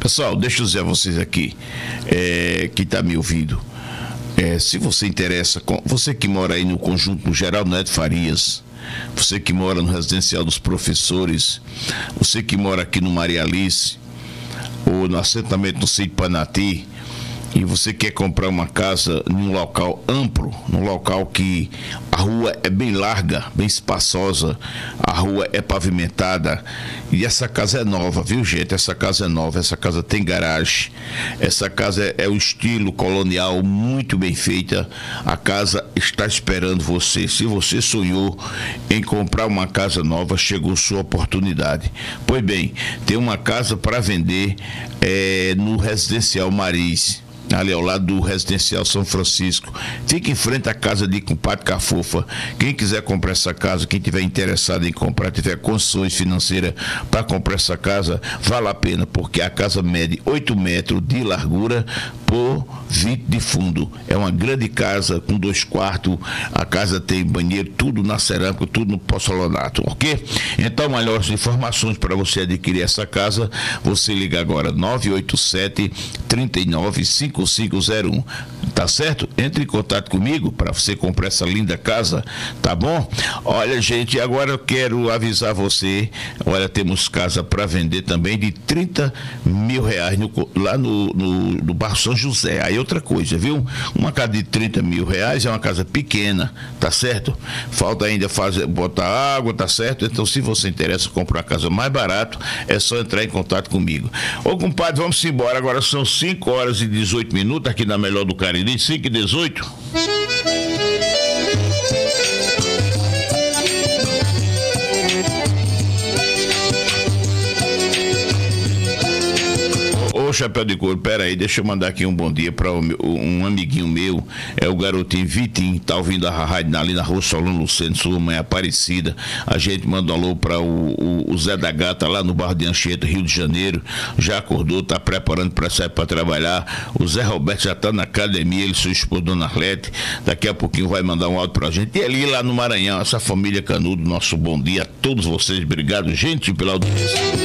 Pessoal, deixa eu dizer a vocês aqui, que está me ouvindo. Se você interessa, você que mora aí no conjunto no Geraldo Neto Farias, você que mora no Residencial dos Professores, você que mora aqui no Maria Alice, ou no assentamento do Sítio Panati, e você quer comprar uma casa num local amplo, num local que a rua é bem larga, bem espaçosa, a rua é pavimentada, e essa casa é nova, viu, gente? Essa casa é nova, essa casa tem garagem, essa casa é o estilo colonial, muito bem feita. A casa está esperando você. Se você sonhou em comprar uma casa nova, chegou sua oportunidade. Pois bem, tem uma casa para vender no Residencial Maris, ali ao lado do Residencial São Francisco. Fica em frente à casa de Compadre Cafofa. Quem quiser comprar essa casa, quem tiver interessado em comprar, tiver condições financeiras para comprar essa casa, vale a pena, porque a casa mede 8 metros de largura por 20 de fundo. É uma grande casa com 2 quartos. A casa tem banheiro, tudo na cerâmica, tudo no porcelanato, ok? Então, maiores informações para você adquirir essa casa, você liga agora 987 39 5501, tá certo? Entre em contato comigo para você comprar essa linda casa, tá bom? Olha, gente, agora eu quero avisar você, olha, temos casa para vender também de 30 mil reais lá no bairro São José. Aí outra coisa, viu? Uma casa de 30 mil reais é uma casa pequena, tá certo? Falta ainda botar água, tá certo? Então, se você interessa comprar uma casa mais barato, é só entrar em contato comigo. Ô, compadre, vamos embora. Agora são 5 horas e 18 minutos aqui na Melhor do Cariri, 5 e 18. Chapéu de couro, pera aí, deixa eu mandar aqui um bom dia para um amiguinho meu, é o garotinho Vitinho, tá ouvindo a rádio ali na rua Solano Luceno, sua mãe Aparecida. A gente manda um alô para o Zé da Gata lá no Barro de Anchieta, Rio de Janeiro, já acordou, tá preparando para sair para trabalhar. O Zé Roberto já tá na academia, ele e sua esposa Dona Arlete, daqui a pouquinho vai mandar um áudio pra gente. E ali lá no Maranhão, essa família Canudo, nosso bom dia a todos vocês, obrigado, gente, pela audiência.